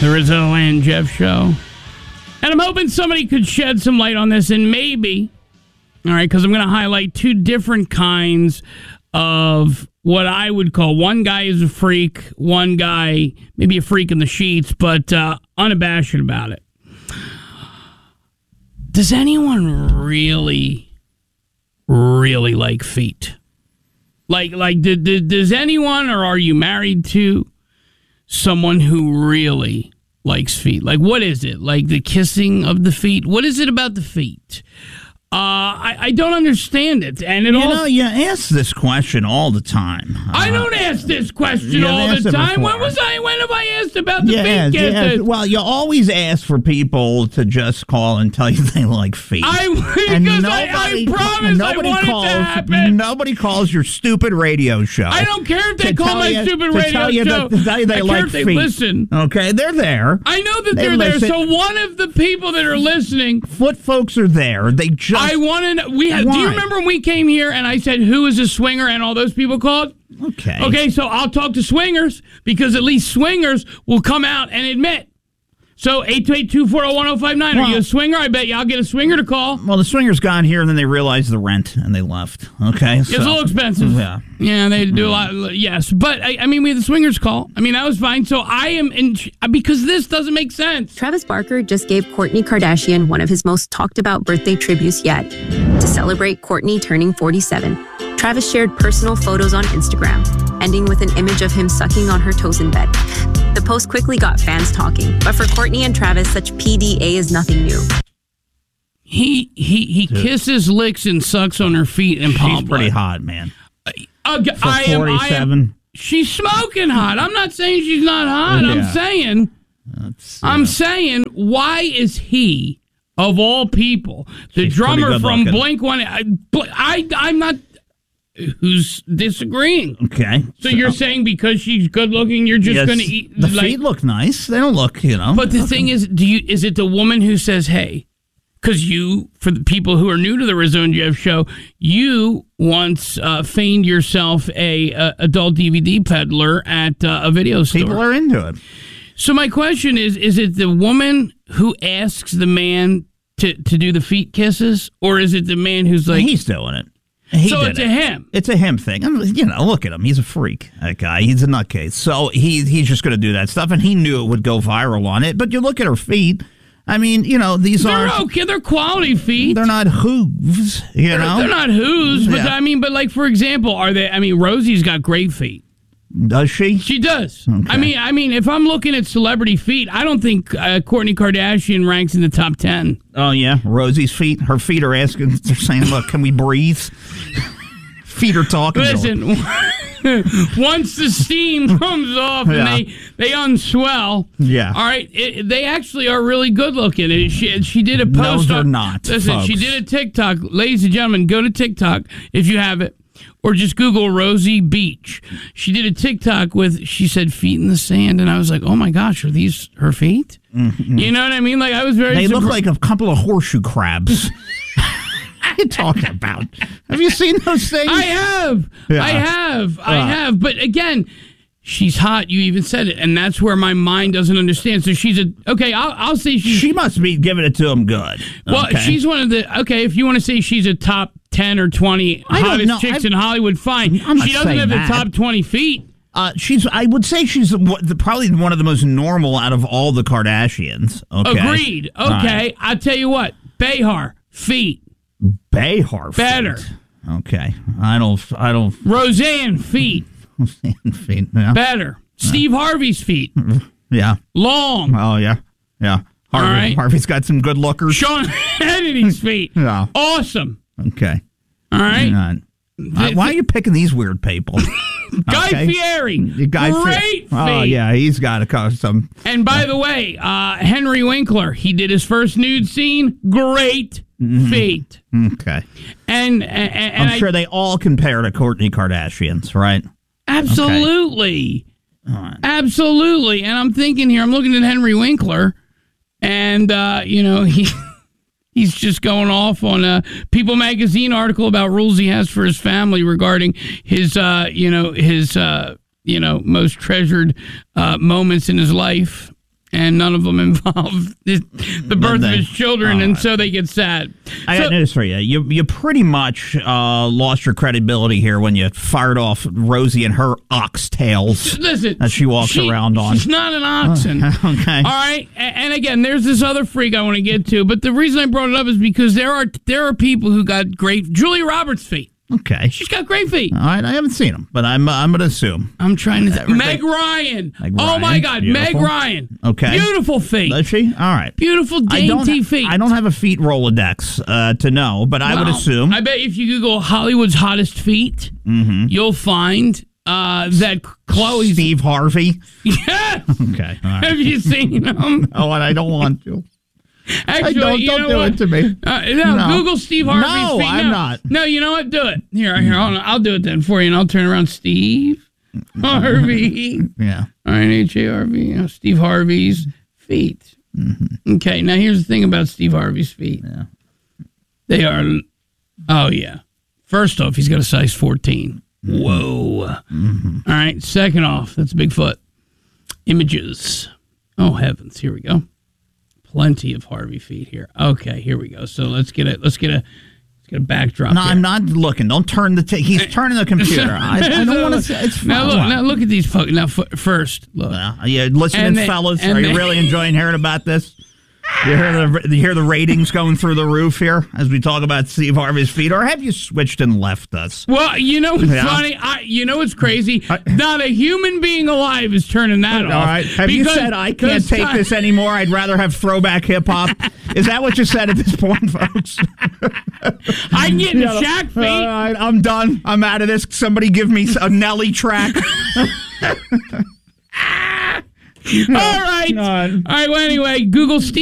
The Rizzo and Jeff Show. And I'm hoping somebody could shed some light on this, and maybe, all right, because I'm going to highlight two different kinds of what I would call, one guy is a freak, one guy maybe a freak in the sheets, but unabashed about it. Does anyone really like feet? Like, does anyone, or are you married to someone who really likes feet? Like, what is it? Like the kissing of the feet? What is it about the feet? I don't understand it. And you ask this question all the time. I don't ask this question all the time. When have I asked about the feet kisses? Well, you always ask for people to just call and tell you they like feet. I promise I want it to happen. Nobody calls your stupid radio show. I don't care if they call my stupid radio show. To tell you they like feet. Listen. Okay, they're there. I know that they're there. So one of the people that are listening, foot folks are there. They just. I want to know. Do you remember when we came here and I said, who is a swinger? And all those people called? Okay, so I'll talk to swingers because at least swingers will come out and admit. So 828-240-1059. Are you a swinger? I bet you I'll get a swinger to call. Well, the swingers got here and then they realized the rent and they left. Okay, it's a little expensive. Yeah, they do a lot. Yes, but I mean, we had the swingers call. I mean, that was fine. So I am because this doesn't make sense. Travis Barker just gave Kourtney Kardashian one of his most talked about birthday tributes yet. To celebrate Kourtney turning 47, Travis shared personal photos on Instagram, ending with an image of him sucking on her toes in bed. The post quickly got fans talking, but for Kourtney and Travis, such PDA is nothing new. He kisses, licks, and sucks on her feet and palm. She's pretty hot, man. For 47. She's smoking hot. I'm not saying she's not hot. Yeah. I'm saying, why is he, of all people, the drummer from Blink-182? I'm not. Who's disagreeing? Okay. So you're saying because she's good looking, you're just going to eat? The feet look nice. They don't look, But the thing is, is it the woman who says, hey, because for the people who are new to the Rizzo and Jeff show, you once feigned yourself a adult DVD peddler at a video store. People are into it. So my question is it the woman who asks the man to do the feet kisses, or is it the man who's like... He's doing it. It's a him. It's a him thing. Look at him. He's a freak, that guy. He's a nutcase. So he's just going to do that stuff, and he knew it would go viral on it. But you look at her feet. I mean, these are... They're okay. They're quality feet. They're not hooves, They're not hooves, but like, for example, are they... I mean, Rosie's got great feet. Does she? She does. Okay. I mean, if I'm looking at celebrity feet, I don't think Kourtney Kardashian ranks in the top 10. Oh, yeah? Rosie's feet? Her feet are asking... They're saying, look, can we breathe? Feet are talking. Listen, once the steam comes off and they unswell, all right, they actually are really good looking. She did a post. No, they're not. Listen, folks. She did a TikTok. Ladies and gentlemen, go to TikTok if you have it, or just Google Rosie Beach. She did a TikTok she said feet in the sand, and I was like, oh my gosh, are these her feet? Mm-hmm. You know what I mean? Like, I was very. They look like a couple of horseshoe crabs. What are you talking about? Have you seen those things? I have. Yeah. I have. But again, she's hot. You even said it. And that's where my mind doesn't understand. So she's I'll say she must be giving it to him good. Well, she's one of if you want to say she's a top 10 or 20 hottest chicks in Hollywood, fine. She doesn't have the top 20 feet. I would say she's probably one of the most normal out of all the Kardashians. Okay. Agreed. Okay. Right. I'll tell you what. Behar, feet. Behar better. Feet. Okay. I don't. Roseanne feet. Roseanne feet. Yeah. Better. Steve Harvey's feet. Yeah. Long. Oh yeah. Yeah. Harvey's got some good lookers. Sean Hannity's feet. Yeah. Awesome. Okay. All right. Why are you picking these weird people? Guy Fieri. Great feet. Oh, yeah, he's got a custom. And by the way, Henry Winkler, he did his first nude scene. Great feet. Okay. And I'm sure they all compare to Kourtney Kardashian's, right? Absolutely. Okay. All right. Absolutely. And I'm thinking here, I'm looking at Henry Winkler, and, he's just going off on a People magazine article about rules he has for his family regarding his most treasured moments in his life. and none of them involve the birth of his children, and so they get sad. I got news for you. You pretty much lost your credibility here when you fired off Rosie and her oxtails that she walks around on. She's not an oxen. Okay. All right. And again, there's this other freak I want to get to, but the reason I brought it up is because there are people who got great Julia Roberts' feet. Okay. She's got great feet. All right. I haven't seen them, but I'm going to assume. I'm trying to. Meg Ryan. Oh my God, beautiful. Meg Ryan. Okay. Beautiful feet. Does she? All right. Beautiful dainty feet. I don't have a feet Rolodex to know, but I would assume. I bet if you Google Hollywood's hottest feet, you'll find that Chloe. Steve Harvey. Yes. Okay. All right. Have you seen him? Oh, and I don't want to. Actually, don't do it to me. No, Google Steve Harvey's feet. I'm not. No, you know what? Do it. Here, hold on. I'll do it then for you, and I'll turn around. Steve Harvey. Yeah. All right, Harvey. Steve Harvey's feet. Okay, now here's the thing about Steve Harvey's feet. Yeah. They are, oh, yeah. First off, he's got a size 14. Whoa. All right, second off, that's Bigfoot. Images. Oh, heavens. Here we go. Plenty of Harvey feet here. Okay, here we go. So let's get a backdrop. No, here. I'm not looking. Don't turn he's turning the computer. I don't want to. It's fine. Now look at these folks. Now first look. Yeah, listening, fellas. Are you really enjoying hearing about this? You hear the ratings going through the roof here as we talk about Steve Harvey's feet, or have you switched and left us? Well, you know what's funny? You know what's crazy? Not a human being alive is turning that off. All right. Have you said, I can't take this anymore, I'd rather have throwback hip-hop? Is that what you said at this point, folks? I can get into Shaq feet. All right, I'm done. I'm out of this. Somebody give me a Nelly track. All right. All right, well, anyway, Google Steve